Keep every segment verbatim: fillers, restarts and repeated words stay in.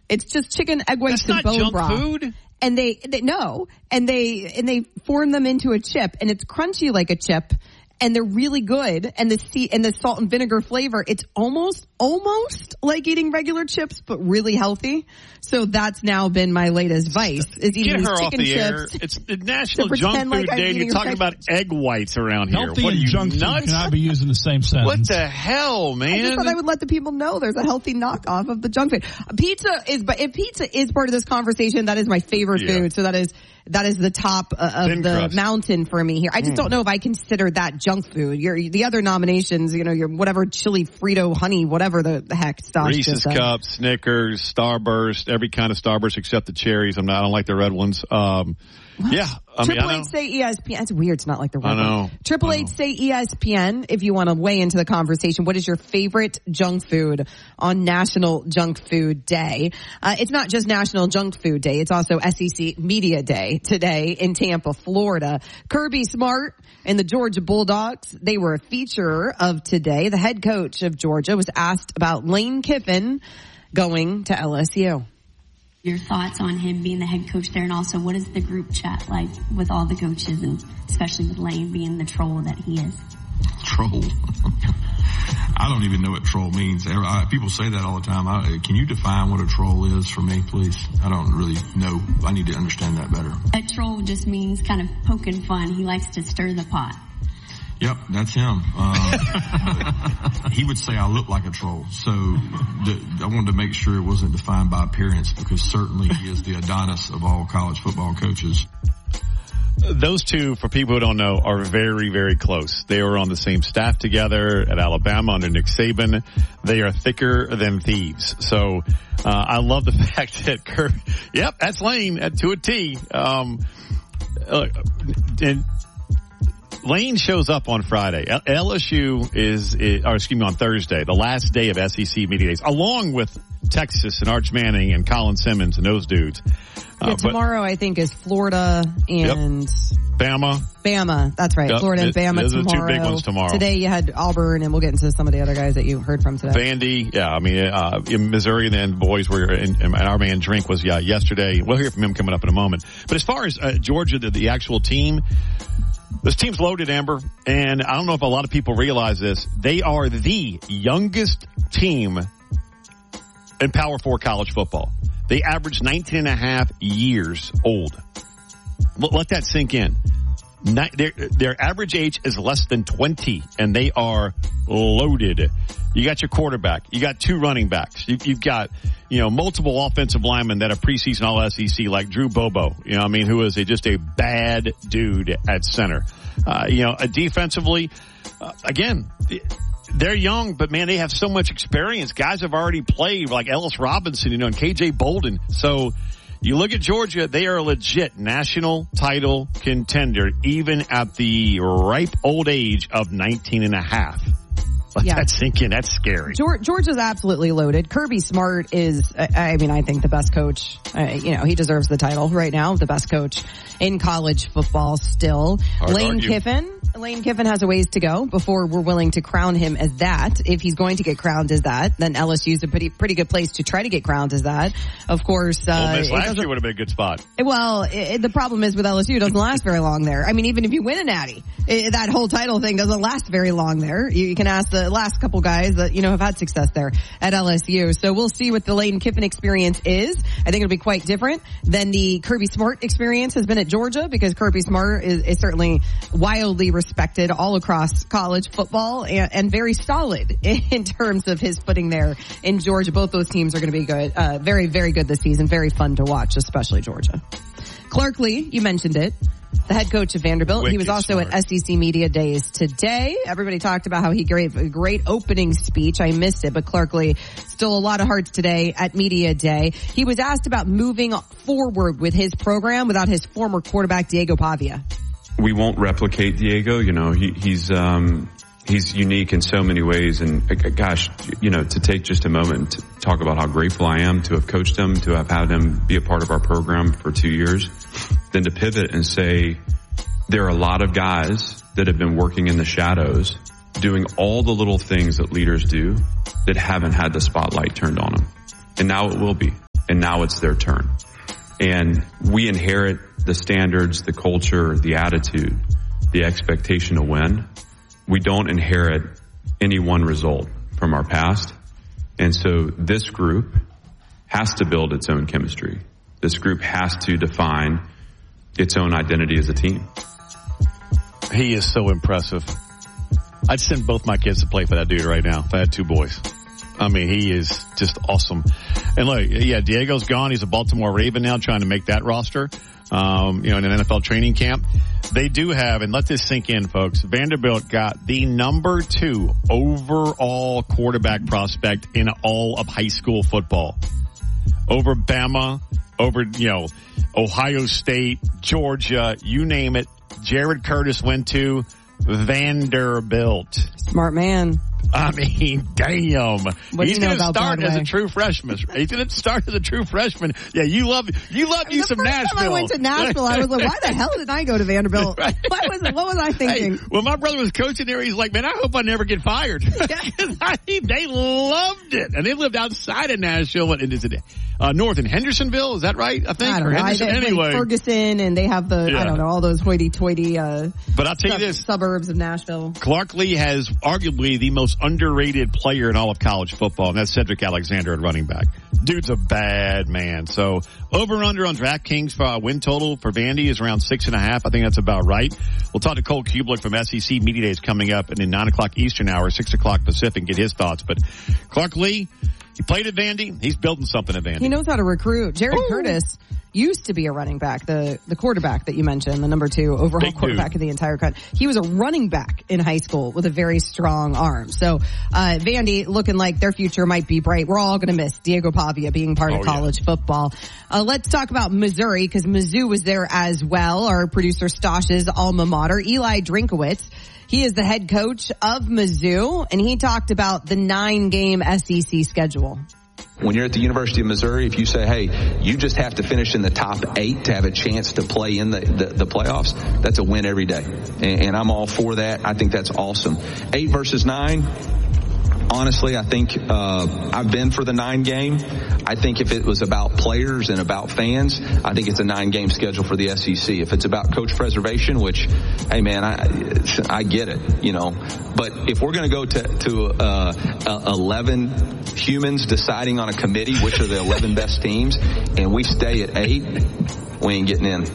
It's just chicken, egg whites, That's and not bone junk broth. food. And they, they no, and they and they form them into a chip, and it's crunchy like a chip, and they're really good. And the sea and the salt and vinegar flavor, it's almost almost like eating regular chips, but really healthy. So that's now been my latest vice: is eating Get these her off chicken the air. chips. It's the National to Junk pretend Food like I'm Day, and eating you're talking regular- about egg whites around here. Healthy What are and you, junk nuts? food cannot be used in the same sentence. What the hell, I man? just thought I would let the people know there's a healthy knockoff of the junk food. Pizza is, but if pizza is part of this conversation, that is my favorite Yeah. food. So that is that is the top uh, of Thin the crust. mountain for me here. I just Mm. don't know if I consider that junk food. Your the other nominations, you know, your whatever chili Frito honey, whatever the, the heck stuff. Reese's Cups, Snickers, Starburst, every kind of Starburst except the cherries. I'm not, I don't like the red ones. Um, yeah, I mean, Triple I know. H say E S P N. It's weird. It's not like the I red know. one. Triple I H know. say E S P N. If you want to weigh into the conversation, what is your favorite junk food on National Junk Food Day? Uh, it's not just National Junk Food Day. It's also S E C Media Day today in Tampa, Florida. Kirby Smart and the Georgia Bulldogs, they were a feature of today. The head coach of Georgia was asked about Lane Kiffin going to L S U. Your thoughts on him being the head coach there, and also what is the group chat like with all the coaches, and especially with Lane being the troll that he is? Troll. I don't even know what troll means. I, people say that all the time. I, can you define what a troll is for me, please? I don't really know. I need to understand that better. A troll just means kind of poking fun. He likes to stir the pot. Yep, that's him. Um, he would say I look like a troll. So the, I wanted to make sure it wasn't defined by appearance, because certainly he is the Adonis of all college football coaches. Those two, for people who don't know, are very, very close. They were on the same staff together at Alabama under Nick Saban. They are thicker than thieves. So uh, I love the fact that Kirk, yep, that's Lane uh, to a T. Um, uh, and Lane shows up on Friday. L S U is, is, or excuse me, on Thursday, the last day of S E C Media Days, along with Texas and Arch Manning and Colin Simmons and those dudes. Yeah, Uh, but- tomorrow I think is Florida and Bama. Bama. That's right. Yep. Florida and Th- Bama those are the two tomorrow. big ones tomorrow. Today you had Auburn, and we'll get into some of the other guys that you heard from today. Vandy, yeah, I mean, uh, in Missouri, and then boys were, and, and our man Drink was, yeah, yesterday. We'll hear from him coming up in a moment. But as far as uh, Georgia, the, the actual team, this team's loaded, Amber, and I don't know if a lot of people realize this. They are the youngest team in Power Four college football. They average nineteen and a half years old. Let, let that sink in. Ni- their, their average age is less than twenty, and they are loaded. You got your quarterback. You got two running backs. You, you've got, you know, multiple offensive linemen that are preseason All S E C, like Drew Bobo, you know what I mean, who is a, just a bad dude at center. Uh, you know, uh, defensively, uh, again, they're young, but man, they have so much experience. Guys have already played, like Ellis Robinson, you know, and K J Bolden. So you look at Georgia, they are a legit national title contender, even at the ripe old age of nineteen and a half. Let Yeah. that sink in. That's scary. George, Georgia's absolutely loaded. Kirby Smart is, I mean, I think the best coach. Uh, you know, he deserves the title right now, the best coach in college football still. Hard to Lane argue. Kiffin. Lane Kiffin has a ways to go before we're willing to crown him as that. If he's going to get crowned as that, then L S U's a pretty pretty good place to try to get crowned as that. Of course, uh, Ole Miss it last doesn't- year would have been a good spot. Well, it, the problem is with L S U, it doesn't last very long there. I mean, even if you win a natty, it, that whole title thing doesn't last very long there. You, you can ask the last couple guys that, you know, have had success there at L S U. So we'll see what the Lane Kiffin experience is. I think it'll be quite different than the Kirby Smart experience has been at Georgia, because Kirby Smart is, is certainly wildly respected all across college football and, and very solid in terms of his footing there in Georgia. Both those teams are going to be good. Uh, very, very good this season. Very fun to watch, especially Georgia. Clark Lee, you mentioned it. The head coach of Vanderbilt. Wicked He was also smart. at S E C Media Days today. Everybody talked about how he gave a great opening speech. I missed it, but Clark Lee, still a lot of hearts today at Media Day. He was asked about moving forward with his program without his former quarterback, Diego Pavia. We won't replicate Diego. You know, he, he's, um, he's unique in so many ways. And uh, gosh, you know, to take just a moment to talk about how grateful I am to have coached him, to have had him be a part of our program for two years, then to pivot and say, there are a lot of guys that have been working in the shadows, doing all the little things that leaders do that haven't had the spotlight turned on them. And now it will be. and now it's their turn. And we inherit the standards, the culture, the attitude, the expectation to win. We don't inherit any one result from our past. And so this group has to build its own chemistry. This group has to define its own identity as a team. He is so impressive. I'd send both my kids to play for that dude right now if I had two boys. I mean, he is just awesome. And look, yeah, Diego's gone. He's a Baltimore Raven now, trying to make that roster, um, you know, in an N F L training camp. They do have, and let this sink in, folks, Vanderbilt got the number two overall quarterback prospect in all of high school football. Over Bama, over, you know, Ohio State, Georgia, you name it. Jared Curtis went to Vanderbilt. Smart man. I mean, damn. What He's do you know going to about start Broadway? as a true freshman. He's going to start as a true freshman. Yeah, you love, you love you the some first Nashville. time I went to Nashville, I was like, why the hell did I go to Vanderbilt? Right. What was, what was I thinking? Hey, when my brother was coaching there, he's like, man, I hope I never get fired. I mean, they loved it. And they lived outside of Nashville. What is it? Uh, north in Hendersonville, is that right? I think. I don't or know. I, Henderson, like anyway. Ferguson, and they have the, Yeah. I don't know, all those hoity-toity, uh, But I'll tell you sub- this. suburbs of Nashville. Clark Lee has arguably the most underrated player in all of college football, and that's Cedric Alexander at running back. Dude's a bad man. So over under on DraftKings for a win total for Vandy is around six and a half. I think that's about right. We'll talk to Cole Kubelik from S E C Media Days coming up in the nine o'clock Eastern hour, six o'clock Pacific, get his thoughts. But Clark Lee, he played at Vandy. He's building something at Vandy. He knows how to recruit. Jared Ooh. Curtis used to be a running back, the the quarterback that you mentioned, the number two overall Big quarterback dude. of the entire country. He was a running back in high school with a very strong arm. So uh Vandy looking like their future might be bright. We're all going to miss Diego Pavia being part Oh, of college yeah. football. Uh let's talk about Missouri, because Mizzou was there as well. Our producer Stosh's alma mater, Eli Drinkowitz. He is the head coach of Mizzou, and he talked about the nine-game S E C schedule. When you're at the University of Missouri, if you say, hey, you just have to finish in the top eight to have a chance to play in the, the, the playoffs, that's a win every day. And, and I'm all for that. I think that's awesome. Eight versus nine. Honestly, I think uh I've been for the nine game. I think if it was about players and about fans, I think it's a nine game schedule for the S E C. If it's about coach preservation, which, hey man, I I get it, you know. But if we're going to go to to uh, uh eleven humans deciding on a committee which are the eleven best teams, and we stay at eight, we ain't getting in.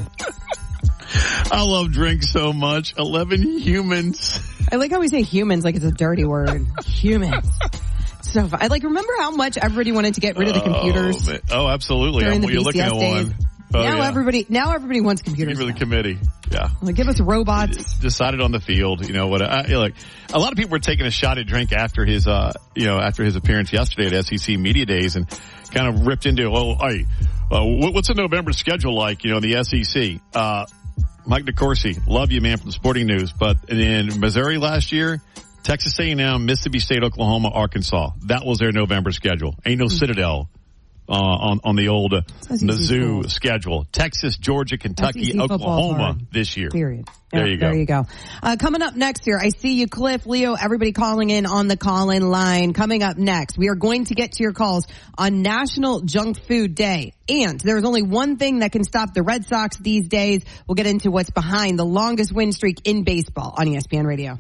I love drink so much. eleven humans. I like how we say humans like it's a dirty word. Humans. So fun. I like remember how much everybody wanted to get rid of the computers. Oh, oh absolutely. during I'm, the you're B C S looking at days. one. Oh, now yeah. everybody now everybody wants computers. Give me the now. committee. Yeah. Like, give us robots. Decided on the field, you know what? I, like a lot of people were taking a shot at Drink after his, uh, you know, after his appearance yesterday at S E C Media Days, and kind of ripped into, well, hey, uh, what's the November schedule like? You know, in the S E C. Uh, Mike DeCourcy, love you, man, from the Sporting News. But in Missouri last year, Texas A and M, Mississippi State, Oklahoma, Arkansas. That was their November schedule. Ain't no Citadel. Uh, on, on the old uh, Mizzou schedule. Texas, Georgia, Kentucky, Oklahoma this year. Period. There yeah, you go. There you go. Uh, coming up next here, I see you, Cliff, Leo, everybody calling in on the call-in line. Coming up next, we are going to get to your calls on National Junk Food Day. And there's only one thing that can stop the Red Sox these days. We'll get into what's behind the longest win streak in baseball on E S P N Radio.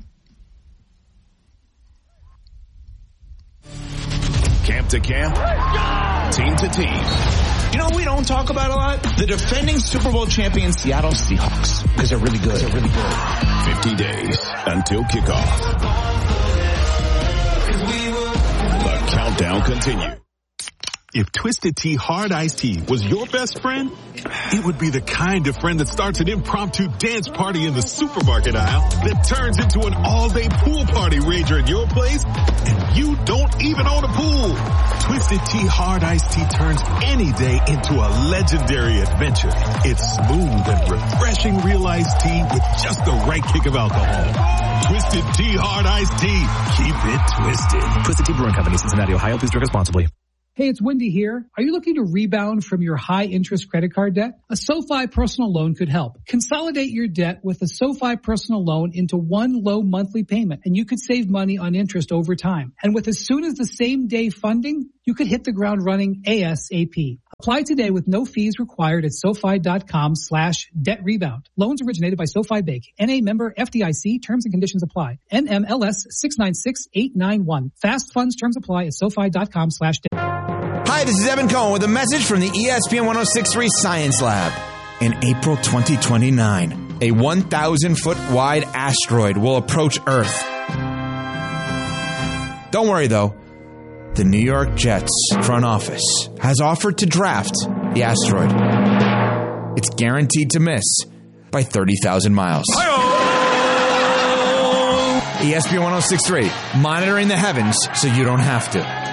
Camp to camp, team to team. You know what we don't talk about a lot? The defending Super Bowl champion Seattle Seahawks. Because they're really good. They're really good. fifty days until kickoff. The countdown continues. If Twisted Tea Hard Iced Tea was your best friend, it would be the kind of friend that starts an impromptu dance party in the supermarket aisle that turns into an all-day pool party rager at your place, and you don't even own a pool. Twisted Tea Hard Iced Tea turns any day into a legendary adventure. It's smooth and refreshing real iced tea with just the right kick of alcohol. Twisted Tea Hard Iced Tea. Keep it twisted. Twisted Tea Brewing Company, Cincinnati, Ohio. Please drink responsibly. Hey, it's Wendy here. Are you looking to rebound from your high-interest credit card debt? A SoFi personal loan could help. Consolidate your debt with a SoFi personal loan into one low monthly payment, and you could save money on interest over time. And with as soon as the same day funding, you could hit the ground running ASAP. Apply today with no fees required at SoFi.com slash debt rebound. Loans originated by SoFi Bank. N A member F D I C. Terms and conditions apply. N M L S six nine six eight nine one. Fast funds terms apply at SoFi.com slash debt. Hi, this is Evan Cohen with a message from the E S P N one oh six point three Science Lab. In April twenty twenty-nine, a one thousand foot wide asteroid will approach Earth. Don't worry though. The New York Jets front office has offered to draft the asteroid. It's guaranteed to miss by thirty thousand miles. Hi-oh! E S P N one oh six point three, monitoring the heavens so you don't have to.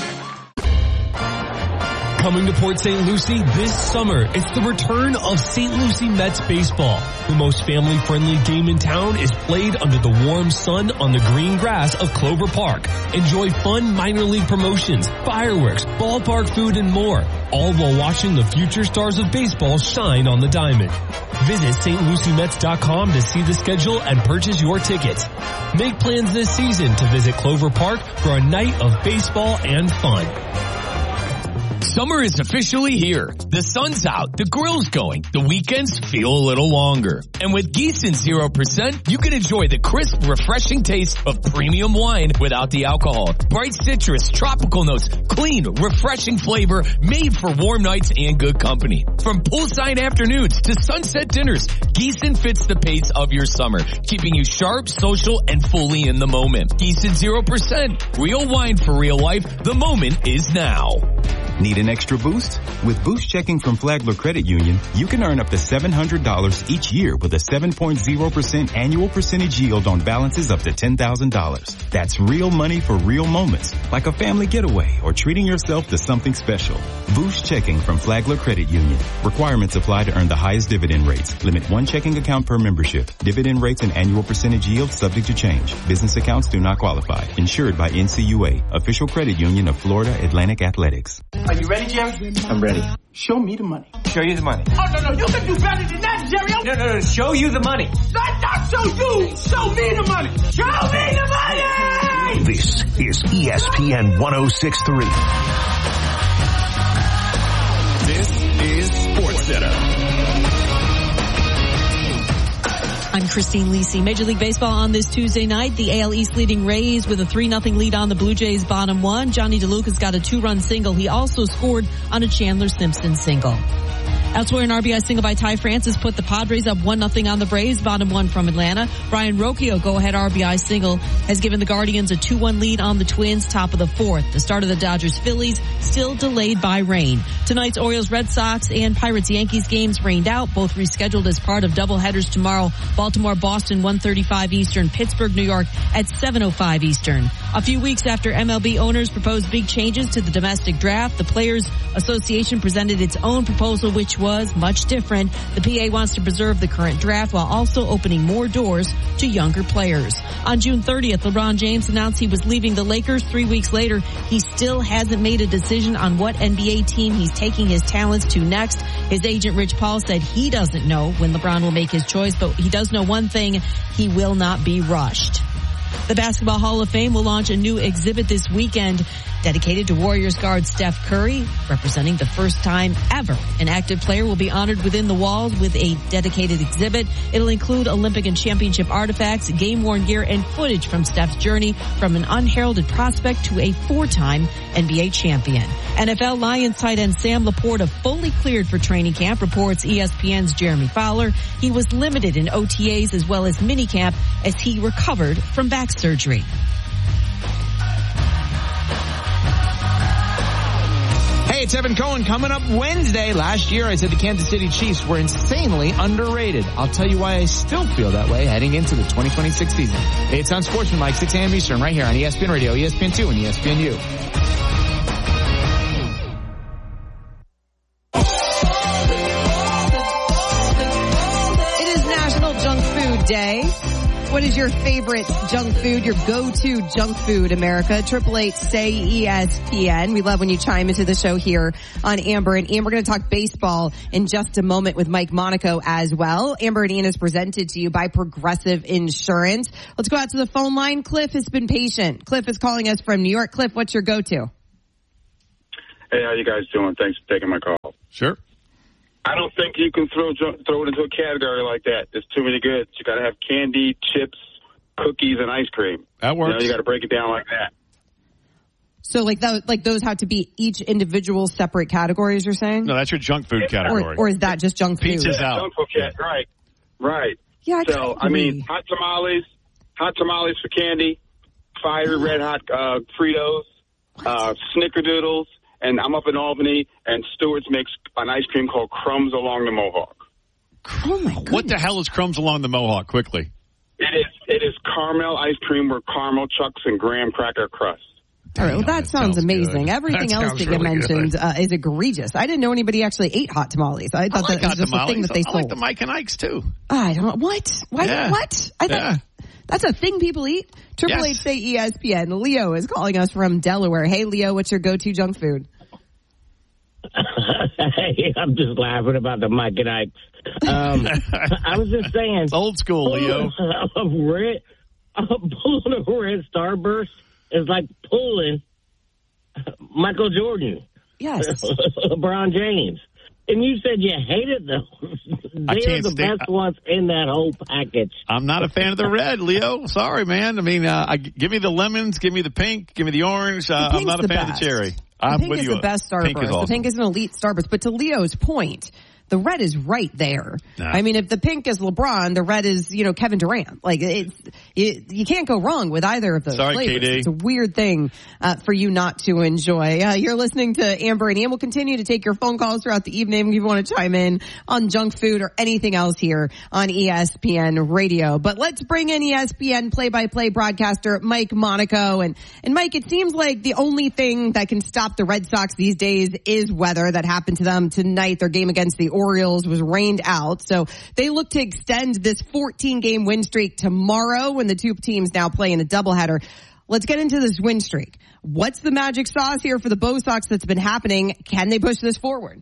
Coming to Port Saint Lucie this summer, it's the return of Saint Lucie Mets baseball. The most family-friendly game in town is played under the warm sun on the green grass of Clover Park. Enjoy fun minor league promotions, fireworks, ballpark food, and more, all while watching the future stars of baseball shine on the diamond. Visit S T Lucie Mets dot com to see the schedule and purchase your tickets. Make plans this season to visit Clover Park for a night of baseball and fun. Summer is officially here. The sun's out, the grill's going, the weekends feel a little longer. And with Gießen zero percent, you can enjoy the crisp, refreshing taste of premium wine without the alcohol. Bright citrus, tropical notes, clean, refreshing flavor, made for warm nights and good company. From poolside afternoons to sunset dinners, Gießen fits the pace of your summer, keeping you sharp, social, and fully in the moment. Gießen zero percent. Real wine for real life. The moment is now. Need an extra boost? With Boost Checking from Flagler Credit Union, you can earn up to seven hundred dollars each year with a seven point zero percent annual percentage yield on balances up to ten thousand dollars. That's real money for real moments, like a family getaway or treating yourself to something special. Boost Checking from Flagler Credit Union. Requirements apply to earn the highest dividend rates. Limit one checking account per membership. Dividend rates and annual percentage yield subject to change. Business accounts do not qualify. Insured by N C U A, official credit union of Florida Atlantic Athletics. Are you ready, Jerry? I'm ready. Show me the money. Show you the money. Oh, no, no, you can do better than that, Jerry. No, no, no, show you the money. Not, not show you. Show me the money. Show me the money! This is E S P N one oh six point three. This is SportsCenter. I'm Christine Lisi. Major League Baseball on this Tuesday night. The A L East leading Rays with a three nothing lead on the Blue Jays bottom one. Johnny DeLucas got a two-run single. He also scored on a Chandler Simpson single. Elsewhere, an R B I single by Ty Francis put the Padres up one nothing on the Braves, bottom one from Atlanta. Brian Rocchio, go-ahead R B I single, has given the Guardians a two one lead on the Twins, top of the fourth. The start of the Dodgers-Phillies still delayed by rain. Tonight's Orioles-Red Sox and Pirates-Yankees games rained out, both rescheduled as part of doubleheaders tomorrow. Baltimore-Boston, one thirty-five Eastern. Pittsburgh-New York at seven oh five Eastern. A few weeks after M L B owners proposed big changes to the domestic draft, the Players Association presented its own proposal, which was much different. The P A wants to preserve the current draft while also opening more doors to younger players. On June thirtieth, LeBron James announced he was leaving the Lakers. Three weeks later, he still hasn't made a decision on what N B A team he's taking his talents to next. His agent Rich Paul said he doesn't know when LeBron will make his choice, but he does know one thing: he will not be rushed. The Basketball Hall of Fame will launch a new exhibit this weekend dedicated to Warriors guard Steph Curry, representing the first time ever an active player will be honored within the walls with a dedicated exhibit. It'll include Olympic and championship artifacts, game-worn gear, and footage from Steph's journey from an unheralded prospect to a four-time N B A champion. N F L Lions tight end Sam Laporta fully cleared for training camp, reports E S P N's Jeremy Fowler. He was limited in O T As as well as minicamp as he recovered from back surgery. Hey, it's Evan Cohen. Coming up Wednesday. Last year I said the Kansas City Chiefs were insanely underrated. I'll tell you why I still feel that way heading into the twenty twenty-six season. It's Unsportsmanlike, six a.m. Eastern, right here on E S P N Radio, E S P N two, and E S P N U. It is National Junk Food Day. What is your favorite junk food, your go-to junk food, America? eight eight eight, say E S P N. We love when you chime into the show here on Amber and Ian. We're going to talk baseball in just a moment with Mike Monaco as well. Amber and Ian is presented to you by Progressive Insurance. Let's go out to the phone line. Cliff has been patient. Cliff is calling us from New York. Cliff, what's your go-to? Hey, how you guys doing? Thanks for taking my call. Sure. I don't think you can throw throw it into a category like that. There's too many goods. You got to have candy, chips, cookies, and ice cream. That works. You know, you got to break it down like that. So like those, like those have to be each individual separate categories, you're saying? No, that's your junk food category. Or, or is that just junk food? Pizza's Yeah, out. junk food, yeah, right, right. Yeah, I So, I mean, hot tamales, hot tamales for candy, fiery red hot uh, Fritos, uh, Snickerdoodles, and I'm up in Albany, and Stewart's makes an ice cream called Crumbs Along the Mohawk. Oh, my goodness. What the hell is Crumbs Along the Mohawk? Quickly. It is it is caramel ice cream with caramel chucks and graham cracker crust. All right, well, that, that sounds, sounds amazing. Good. Everything that else that you really mentioned uh, is egregious. I didn't know anybody actually ate hot tamales. I thought I like that was just tamales. a thing that they I sold. like the Mike and Ike's, too. I don't know. What? Why? Yeah. What? I thought Yeah. that's a thing people eat? Triple H Yes. say E S P N. Leo is calling us from Delaware. Hey, Leo, what's your go-to junk food? Hey, I'm just laughing about the Mike and Ike. Um, I was just saying. It's old school, Leo. A red, a pulling a red Starburst is like pulling Michael Jordan. Yes. LeBron James. And you said you hated those. I They're can't the stand- best ones in that whole package. I'm not a fan of the red, Leo. Sorry, man. I mean, uh, I, give me the lemons, give me the pink, give me the orange. Uh, The I'm not a pink's fan the of the best. cherry. The I'm pink with is you. the best Starburst. Pink is awesome. The pink is an elite Starburst. But to Leo's point, the red is right there. Nah. I mean, if the pink is LeBron, the red is, you know, Kevin Durant. Like, it's, you, you can't go wrong with either of those Sorry, flavors. K D. It's a weird thing uh, for you not to enjoy. Uh, you're listening to Amber and Ian. We'll continue to take your phone calls throughout the evening if you want to chime in on junk food or anything else here on E S P N Radio. But let's bring in E S P N play-by-play broadcaster Mike Monaco. And, and Mike, it seems like the only thing that can stop the Red Sox these days is weather. That happened to them tonight. Their game against the Orioles was rained out. So they look to extend this fourteen game win streak tomorrow when the two teams now play in a doubleheader. Let's get into this win streak. What's the magic sauce here for the Bo Sox that's been happening? Can they push this forward?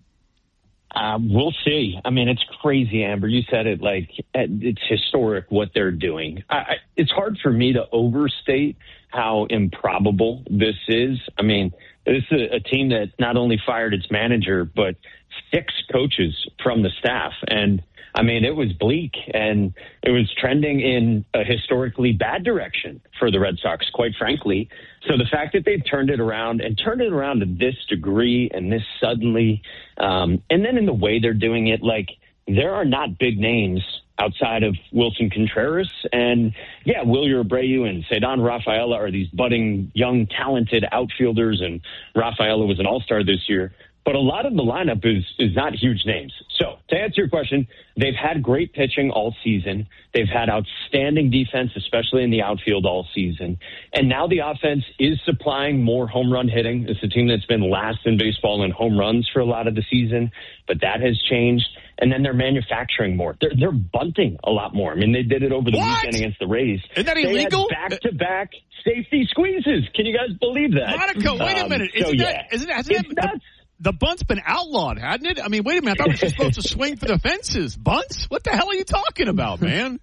Uh, we'll see. I mean, it's crazy, Amber. You said it like it's historic what they're doing. I, I, it's hard for me to overstate how improbable this is. I mean, this is a, a team that not only fired its manager, but six coaches from the staff. And I mean, it was bleak and it was trending in a historically bad direction for the Red Sox, quite frankly. So the fact that they've turned it around and turned it around to this degree and this suddenly, um, and then in the way they're doing it, like there are not big names outside of Wilson Contreras and yeah, Wilyer Abreu and Cedon Rafaela are these budding, young, talented outfielders, and Rafaela was an all-star this year. But a lot of the lineup is is not huge names. So to answer your question, they've had great pitching all season. They've had outstanding defense, especially in the outfield all season. And now the offense is supplying more home run hitting. It's a team that's been last in baseball in home runs for a lot of the season, but that has changed. And then they're manufacturing more. They're, they're bunting a lot more. I mean, they did it over the What? weekend against the Rays. Isn't that they illegal? Had back-to-back safety squeezes. Can you guys believe that? Monaco, wait a Um, minute. so, Isn't yeah. that, isn't that, hasn't It's that, nuts. the, the bunt's been outlawed, hadn't it? I mean, wait a minute. I thought we were supposed to swing for the fences. Bunts? What the hell are you talking about, man?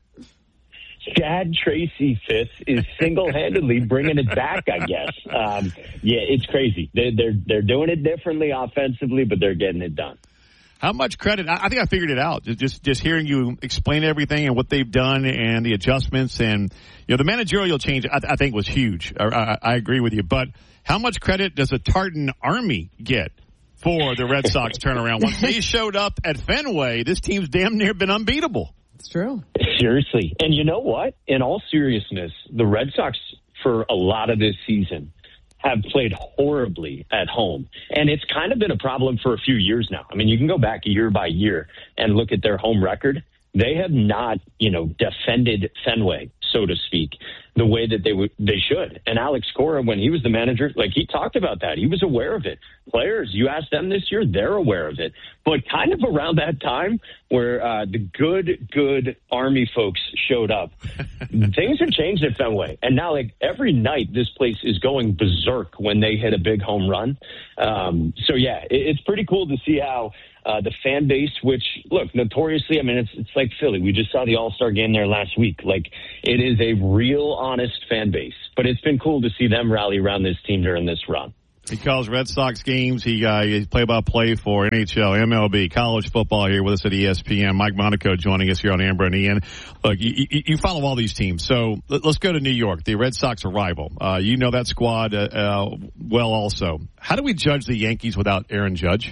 Chad Tracy Fitz is single-handedly bringing it back, I guess. Um, yeah, it's crazy. They're, they're, they're doing it differently offensively, but they're getting it done. How much credit? I, I think I figured it out. Just, just just hearing you explain everything and what they've done and the adjustments and, you know, the managerial change I, I think was huge. I, I, I agree with you. But how much credit does a Tartan Army get for the Red Sox turnaround? Once they showed up at Fenway, this team's damn near been unbeatable. It's true. Seriously. And you know what? In all seriousness, the Red Sox, for a lot of this season, have played horribly at home. And it's kind of been a problem for a few years now. I mean, you can go back year by year and look at their home record. They have not, you know, defended Fenway, so to speak, the way that they would, they should. And Alex Cora, when he was the manager, like he talked about that. He was aware of it. Players, you ask them this year, they're aware of it. But kind of around that time where uh, the good, good Army folks showed up, things have changed at Fenway. And now, like, every night this place is going berserk when they hit a big home run. Um, so, yeah, it, it's pretty cool to see how Uh, the fan base, which, look, notoriously, I mean, it's it's like Philly. We just saw the All-Star game there last week. Like, it is a real honest fan base. But it's been cool to see them rally around this team during this run. He calls Red Sox games. He uh, he's play-by-play for N H L, M L B, college football here with us at E S P N. Mike Monaco joining us here on Amber and Ian. Look, you, you, you follow all these teams. So let, let's go to New York. The Red Sox are rival. Uh, you know that squad uh, uh, well also. How do we judge the Yankees without Aaron Judge?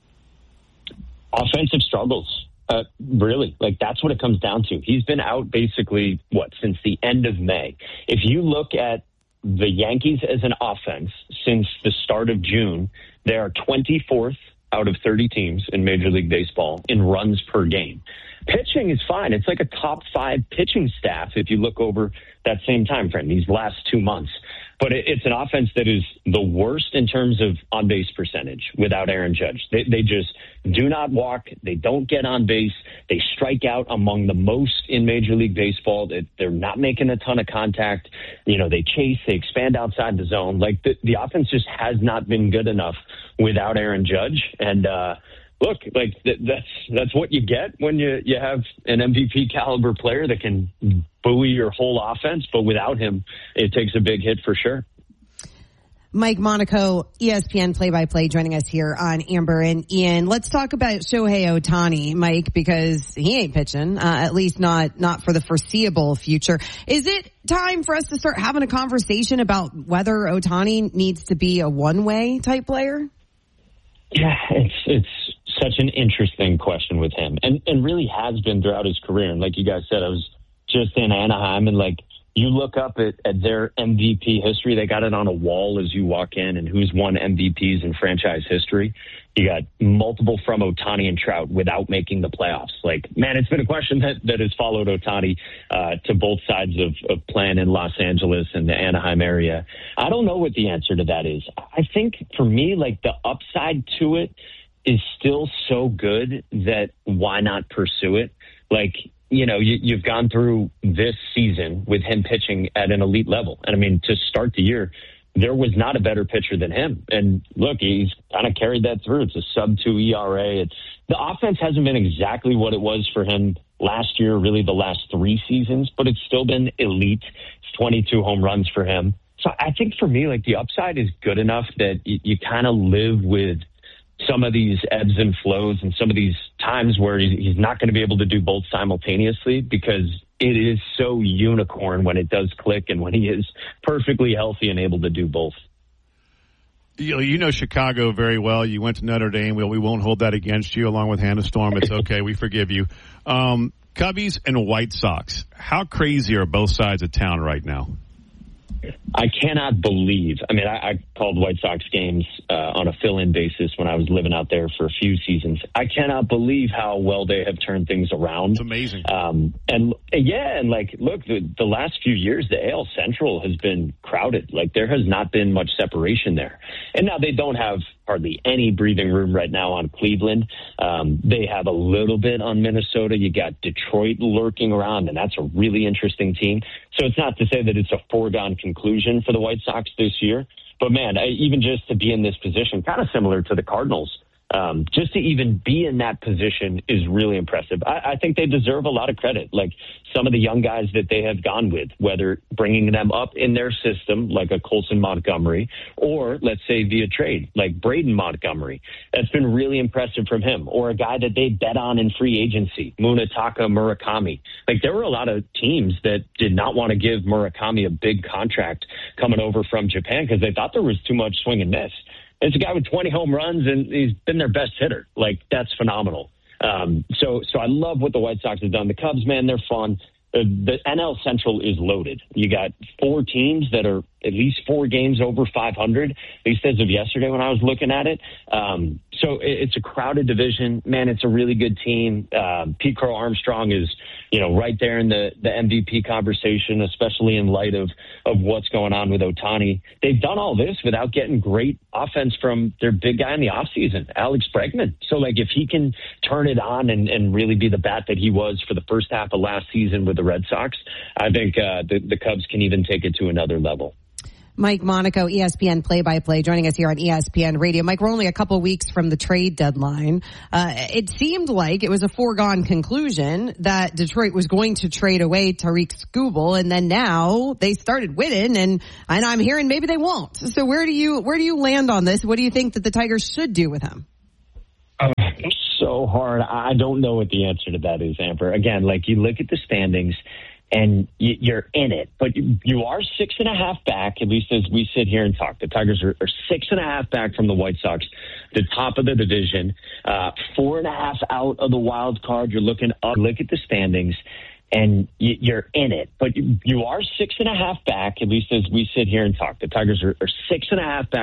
Offensive struggles. Uh, really, like that's what it comes down to. He's been out basically, what, since the end of May. If you look at the Yankees as an offense since the start of June, they are twenty-fourth out of thirty teams in Major League Baseball in runs per game. Pitching is fine. It's like a top five pitching staff if you look over that same time frame, these last two months. But it, it's an offense that is the worst in terms of on-base percentage without Aaron Judge. They, they just do not walk. They don't get on base. They strike out among the most in Major League Baseball. They, they're not making a ton of contact. You know, they chase, they expand outside the zone. Like the, the offense just has not been good enough without Aaron Judge. And, uh, Look, like th- that's that's what you get when you, you have an M V P caliber player that can buoy your whole offense. But without him, it takes a big hit for sure. Mike Monaco, E S P N play-by-play, joining us here on Amber and Ian. Let's talk about Shohei Ohtani, Mike, because he ain't pitching, uh, at least not not for the foreseeable future. Is it time for us to start having a conversation about whether Ohtani needs to be a one-way type player? Yeah, it's it's such an interesting question with him, and and really has been throughout his career. And like you guys said, I was just in Anaheim, and like you look up at, at their M V P history, they got it on a wall as you walk in, and who's won M V Ps in franchise history. You got multiple from Ohtani and Trout without making the playoffs. Like, man, it's been a question that, that has followed Ohtani uh, to both sides of, of playing in Los Angeles and the Anaheim area. I don't know what the answer to that is. I think for me, like the upside to it is still so good that why not pursue it? Like, you know, you, you've gone through this season with him pitching at an elite level. And I mean, to start the year, there was not a better pitcher than him. And look, he's kind of carried that through. It's a sub two E R A. It's, the offense hasn't been exactly what it was for him last year, really the last three seasons, but it's still been elite. It's twenty-two home runs for him. So I think for me, like the upside is good enough that you, you kind of live with some of these ebbs and flows and some of these times where he's not going to be able to do both simultaneously, because it is so unicorn when it does click and when he is perfectly healthy and able to do both. You know, you know Chicago very well. You went to Notre Dame. We, we won't hold that against you, along with Hannah Storm. It's okay. We forgive you. Um, Cubbies and White Sox. How crazy are both sides of town right now? I cannot believe, I mean, I, I called White Sox games uh, on a fill-in basis when I was living out there for a few seasons. I cannot believe how well they have turned things around. It's amazing. Um, and yeah, and like, look, the, the last few years, the A L Central has been crowded. Like, there has not been much separation there. And now they don't have hardly any breathing room right now on Cleveland. Um, they have a little bit on Minnesota. You got Detroit lurking around, and that's a really interesting team. So it's not to say that it's a foregone conclusion for the White Sox this year. But, man, I, even just to be in this position, kind of similar to the Cardinals, um, just to even be in that position is really impressive. I, I think they deserve a lot of credit. Like some of the young guys that they have gone with, whether bringing them up in their system, like a Colson Montgomery, or let's say via trade, like Braden Montgomery. That's been really impressive from him. Or a guy that they bet on in free agency, Munetaka Murakami. Like there were a lot of teams that did not want to give Murakami a big contract coming over from Japan because they thought there was too much swing and miss. It's a guy with twenty home runs, and he's been their best hitter. Like, that's phenomenal. Um, so so I love what the White Sox have done. The Cubs, man, they're fun. Uh, the N L Central is loaded. You got four teams that are at least four games over five hundred, at least as of yesterday when I was looking at it. Um, so it, it's a crowded division. Man, it's a really good team. Um, Pete Crow Armstrong is, you know, right there in the, the M V P conversation, especially in light of, of what's going on with Ohtani. They've done all this without getting great offense from their big guy in the offseason, Alex Bregman. So, like, if he can turn it on and, and really be the bat that he was for the first half of last season with the Red Sox, I think uh, the, the Cubs can even take it to another level. Mike Monaco, E S P N play-by-play, joining us here on E S P N Radio. Mike, we're only a couple weeks from the trade deadline. Uh, it seemed like it was a foregone conclusion that Detroit was going to trade away Tariq Skubal, and then now they started winning, and and I'm hearing maybe they won't. So where do you where do you land on this? What do you think that the Tigers should do with him? Uh, so hard. I don't know what the answer to that is, Amber. Again, like you look at the standings, and you're in it, but you, you are six and a half back, at least as we sit here and talk. The Tigers are, are six and a half back from the White Sox, the top of the division, uh, four and a half out of the wild card. You're looking up, look at the standings, and you're in it, but you, you are six and a half back, at least as we sit here and talk. The Tigers are, are six and a half back